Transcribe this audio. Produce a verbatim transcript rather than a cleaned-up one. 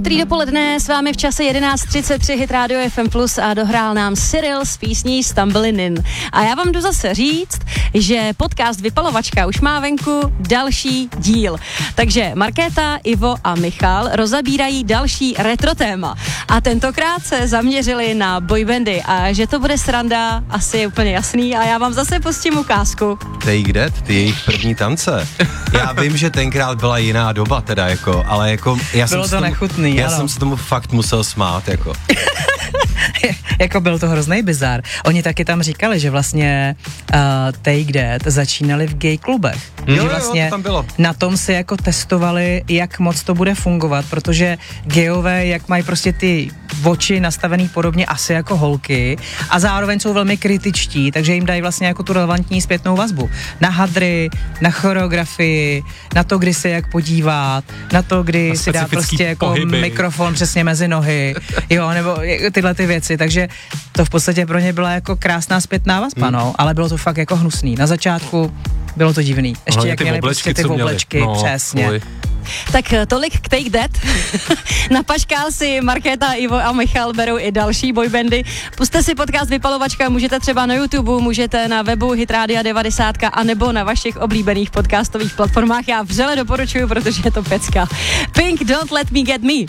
Dobrý dopoledne, s vámi v čase jedenáct třicet tři Hit Radio F M plus a dohrál nám Cyril s písní Stumbling In. A já vám jdu zase říct, že podcast Vypalovačka už má venku další díl. Takže Markéta, Ivo a Michal rozabírají další retro téma. A tentokrát se zaměřili na boybandy a že to bude sranda, asi je úplně jasný a já vám zase pustím ukázku. Take That, ty jejich první tance. Já vím, že tenkrát byla jiná doba teda jako, ale jako já bylo jsem to tomu, nechutný, já ano. jsem se tomu fakt musel smát jako. Jako byl to hrozný bizár. Oni taky tam říkali, že vlastně uh, Take That začínali v gay klubech. Jo, že jo, vlastně to tam bylo. Na tom si jako testovali, jak moc to bude fungovat, protože gayové, jak mají prostě ty oči nastavený podobně asi jako holky a zároveň jsou velmi kritičtí, takže jim dají vlastně jako tu relevantní zpětnou vazbu. Na hadry, na choreografii, na to, kdy se jak podívat, na to, kdy na si dá prostě jako pohyby. mikrofon přesně mezi nohy, jo, nebo tyhle ty věci, takže to v podstatě pro ně byla jako krásná zpětná vazba, hmm. no, ale bylo to fakt jako hnusný. Na začátku bylo to divný. Ještě Hlavně jak ty měli oblečky, prostě ty co měli. oblečky, No, přesně. fuj. Tak tolik k Take That. Na paškál si Markéta, Ivo a Michal berou i další boybandy. Puste si podcast Vypalovačka, můžete třeba na YouTube, můžete na webu Hit Radio devadesát a nebo na vašich oblíbených podcastových platformách. Já vřele doporučuju, protože je to pecka. Pink, Don't Let Me Get Me.